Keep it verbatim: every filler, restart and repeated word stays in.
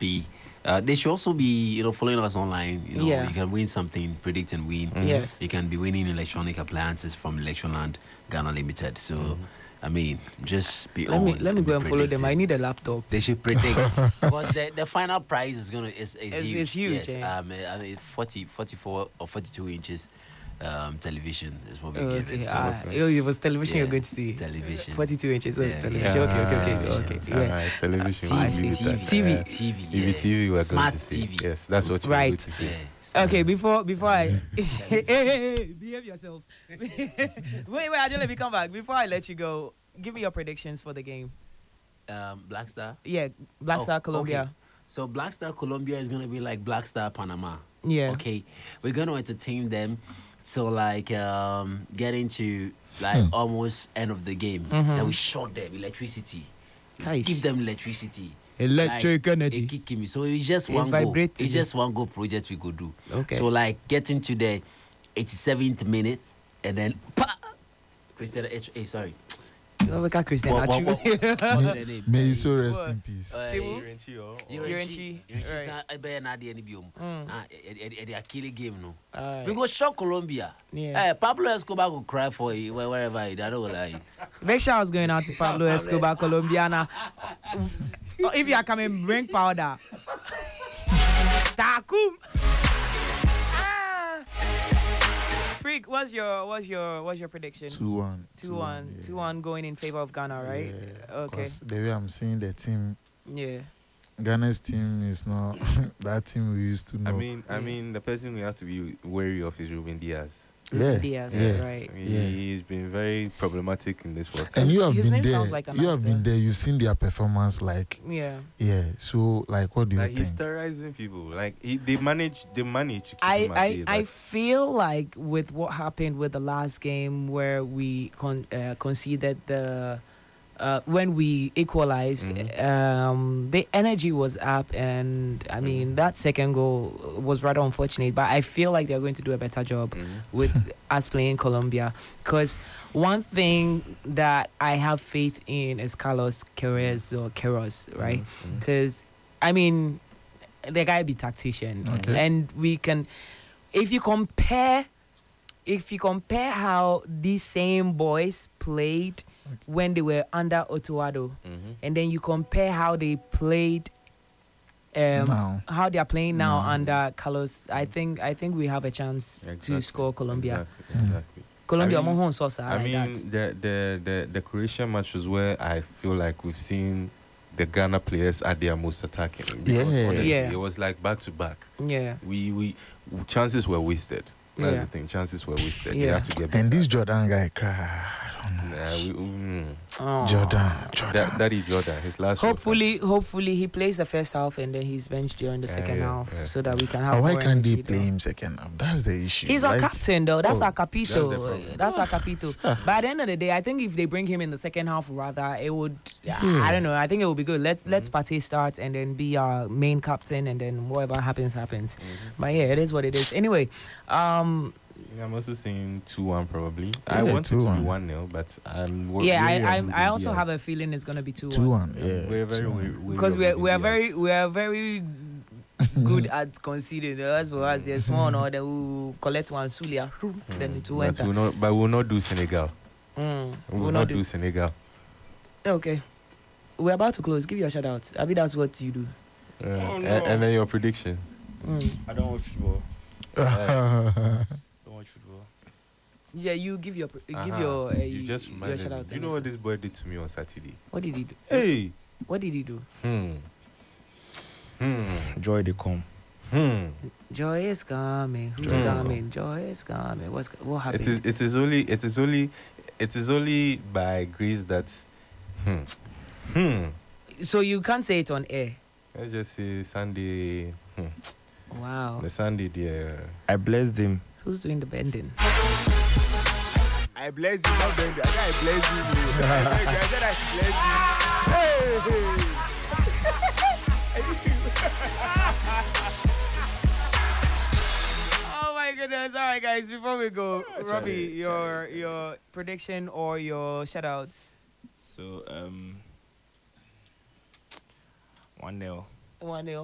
be. Uh, they should also be, you know, following us online. You know, Yeah. you can win something, predict and win. Mm-hmm. Yes. You can be winning electronic appliances from Electroland Ghana Limited. So, Mm-hmm. I mean, just be Let on. me let me and go be and follow them. I predicting. need a laptop. They should predict because the the final prize is gonna is, is It's- huge. it's huge, Yes, eh? um, I mean forty, forty-four or forty-two inches. Um, television is what we Oh, give okay. it. So, Ah, oh, it was television yeah, you're going to see. television. Forty-two inches of Yeah, television. yeah. Okay, okay, okay, Television. okay. Uh, Yeah. television. I we see. leave it T V. at- T V, yeah. yeah. T V, we are Smart going to see. T V. Yes, that's what you're Right. going to see. Yeah. Okay, before before I hey, hey, hey, behave yourselves. wait, wait, Ajay, let me come back. Before I let you go, give me your predictions for the game. Um, Black Star. Yeah, Black Oh, Star Colombia. okay. So Black Star Colombia is gonna be like Black Star Panama. Yeah. Okay, we're gonna entertain them till like um get into like almost end of the game. Mhm. Then we shock them electricity. Guys. Give them electricity. Electric like, energy. It kick me. So it's just It one go. vibrates It's you. just one go project we could do. Okay. So like getting to the eighty-seventh minute and then pa! Christian H. Hey, sorry. Oh, we got Christian What- what- Achu. what- what's the name? May you so rest What? in peace. Uh, Sibu? Irenchi or- Irenchi. Irenchi, Irenchi right. sa- I bear na the N B O. Mm. Ah, eh, eh, eh, they are killing game no. Alright. We go shock Colombia. Yeah. Eh, Pablo Escobar will cry for you where- wherever he. I don't lie. Big shout outs going out to Pablo Escobar, Colombiana. Oh, if you are coming, bring powder. Takum. Ah. Freak, what's your what's your what's your prediction? Two one. Two one, two one going in favor of Ghana, right? Yeah, Okay. 'cause the way I'm seeing the team, Yeah. Ghana's team is not that team we used to know. I mean, I Yeah. mean, the person we have to be wary of is Ruben Diaz. yeah, Diaz, yeah. right. I mean, Yeah. he's been very problematic in this World Cup. And you have His been name there. sounds like an you have actor. been there. You've seen their performance. Like, Yeah. yeah. So, like, what do you Like he's think? terrorizing people. Like he, they manage, they manage to keep I, him at I, bay, I but- feel like with what happened with the last game where we con- uh, conceded the uh, when we equalized, Mhm. um, the energy was up, and I mean Mhm. that second goal was rather unfortunate. But I feel like they're going to do a better job Mhm. with us playing Colombia, because one thing that I have faith in is Carlos Queiroz or Queiroz, right? Mhm. Because I mean, the guy be tactician, Okay. and we can, if you compare, if you compare how these same boys played when they were under Otuado, Mhm. and then you compare how they played, um, Now. how they are playing now No. under Carlos, I think I think we have a chance Exactly. to score Colombia. Exactly. exactly. Colombia, I mean- Mohon Sosa, I like mean, that. the, the the the Croatian match was where I feel like we've seen the Ghana players at their most attacking. Because Yeah. honestly, Yeah. it was like back to back. Yeah, We we chances were wasted. That's Yeah. the thing. Chances were wasted. Yeah. They have to get And better. this Jordan guy, cry. I don't know. Nah, we, mm, Oh. Jordan, Jordan. that, Daddy Jordan, his last. World Hopefully, hopefully he plays the first half and then he's benched during the Yeah, second yeah, half, yeah. so that we can have. But why more can't they energy, play though. him second half? That's the issue. He's our Like, captain, though. That's oh, our capito. that's the problem. That's our capito. But at the end of the day, I think if they bring him in the second half, rather, it would. I don't know. I think it would be good. Let's let's Partey start and then be our main captain, and then whatever happens happens. But yeah, it is what it is. Anyway, um, Yeah, I'm also saying two one probably. I Yeah, want it to be two one. one nil, but I'm. wo- yeah, wary of I Ruben I, I also Diaz. have a feeling it's gonna be two two one one. Yeah, Yeah, we're very two one. wary- wary because of we're Ruben we are Diaz. very we are very good at conceding. As for us, there's one or they will collect one Sulia, then it will But enter. we'll not, but we'll not do Senegal. Mm, We will we'll not not do do. Senegal. Okay, we're about to close. Give your shout out. I mean, that's what you do. Uh, Oh, and, no. and then your prediction. Mm. I don't watch football. Don't watch football. Yeah, you give your give Uh-huh. your uh, You just your reminded shout me. out. Do you know what this boy did to me on Saturday? What did he do? Hey. What did he do? Hmm. Hmm. Joy they come. Hmm. Joy is coming. Who's Joy. coming? Joy is coming. What's what happened? It is. It is only. It is only. It is only by grace that. Hmm. Hmm. So you can't say it on air. I just say Sunday. Hmm. Wow. The Sunday there. I blessed him. Who's doing the bending? I bless you, not bend. I said I bless you. I said I bless you. Oh my goodness! All right, guys. Before we go, Charlie, Robbie, your Charlie. your prediction or your shout outs? So um, one nil. One nil.